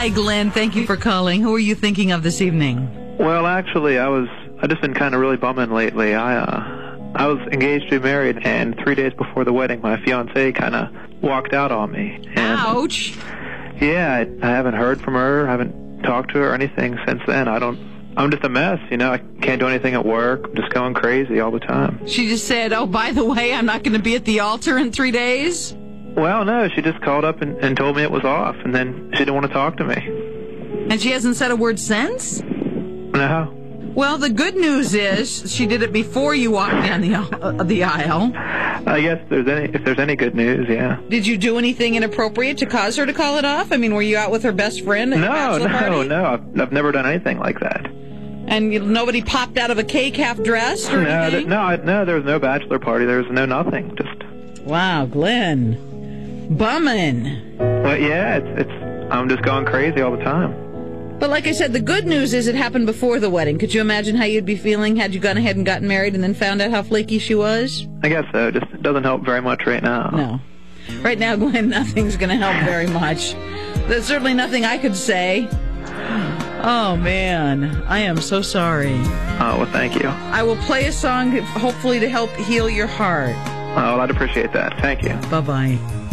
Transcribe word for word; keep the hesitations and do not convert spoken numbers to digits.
Hi, Glenn. Thank you for calling. Who are you thinking of this evening? Well, actually, I was, I've just been kind of really bumming lately. I, uh, I was engaged to be married, and three days before the wedding, my fiancée kind of walked out on me. And, Ouch. Yeah, I, I haven't heard from her, haven't talked to her or anything since then. I don't, I'm just a mess, you know. I can't do anything at work. I'm just going crazy all the time. She just said, oh, by the way, I'm not going to be at the altar in three days? Well, no, she just called up and, and told me it was off, and then she didn't want to talk to me. And she hasn't said a word since? No. Well, the good news is she did it before you walked down the, uh, the aisle. I guess there's any, if there's any good news, yeah. Did you do anything inappropriate to cause her to call it off? I mean, were you out with her best friend at no, a bachelor no, party? No, no, I've, I've never done anything like that. And you, nobody popped out of a cake half dressed or no, anything? Th- no, I, no, there was no bachelor party. There was no nothing. Just. Wow, Glenn. Bumming. Well, yeah, it's, it's, I'm just going crazy all the time. But like I said, the good news is it happened before the wedding. Could you imagine how you'd be feeling had you gone ahead and gotten married and then found out how flaky she was? I guess so. Just it doesn't help very much right now. No. Right now, Glenn, nothing's going to help very much. There's certainly nothing I could say. Oh, man. I am so sorry. Oh, well, thank you. I will play a song, hopefully, to help heal your heart. Oh, well, I'd appreciate that. Thank you. Bye-bye.